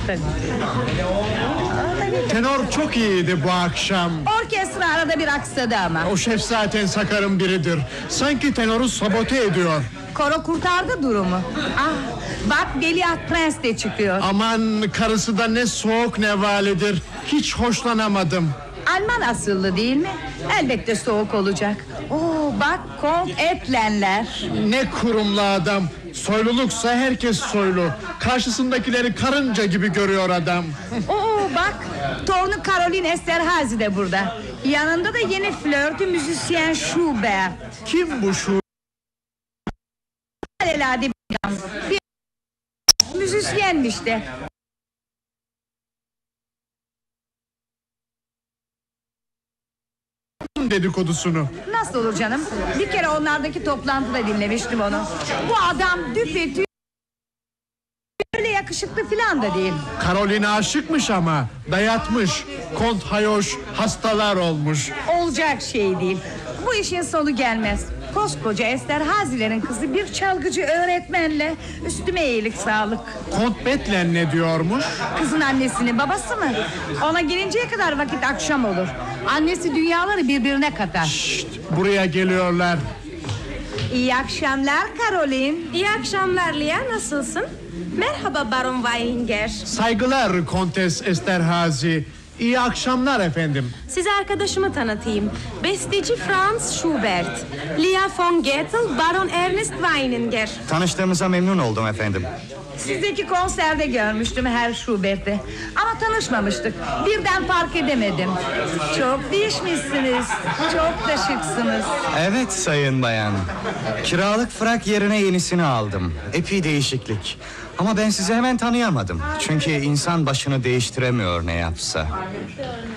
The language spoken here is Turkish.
Tabii. Tenor çok iyiydi bu akşam. Orkestra arada bir aksadı ama. O şef zaten sakarın biridir. Sanki tenoru sabote ediyor. Koro kurtardı durumu. Ah, bak Veliaht Prens de çıkıyor. Aman, karısı da ne soğuk ne validir. Hiç hoşlanamadım. Alman asıllı değil mi? Elbette soğuk olacak. Oo, bak Kont Etlenler. Ne kurumlu adam. Soyluluksa herkes soylu. Karşısındakileri karınca gibi görüyor adam. Oo, bak torunu Caroline Esterhazy de burada. Yanında da yeni flörtü müzisyen Schubert. Kim bu şu? Alelade bir müzisyenmiş de. Dedikodusunu. Nasıl olur canım? Bir kere onlardaki toplantıda dinlemiştim onu. Bu adam düpedüz öyle yakışıklı filan da değil. Caroline aşıkmış ama dayatmış. Kont Hayoş hastalar olmuş. Olacak şey değil. Bu işin sonu gelmez. Koskoca Esterhazy'lerin kızı bir çalgıcı öğretmenle. Üstüme iyilik sağlık. Kont Betlen ne diyormuş? Kızın annesinin babası mı? Ona gelinceye kadar vakit akşam olur. Annesi dünyaları birbirine katar. Şşt, buraya geliyorlar. İyi akşamlar Caroline. İyi akşamlar Lia, nasılsın? Merhaba Baron Weininger. Saygılar Kontes Esterhazy. İyi akşamlar efendim. Size arkadaşımı tanıtayım. Besteci Franz Schubert. Lia von Gettel, Baron Ernest Weininger. Tanıştığımıza memnun oldum efendim. Sizdeki konserde görmüştüm Herr Schubert'i. Ama tanışmamıştık. Birden fark edemedim. Çok değişmişsiniz. Çok da şıksınız. Evet sayın bayan. Kiralık frak yerine yenisini aldım. Epey değişiklik. Ama ben sizi hemen tanıyamadım. Çünkü insan başını değiştiremiyor ne yapsa.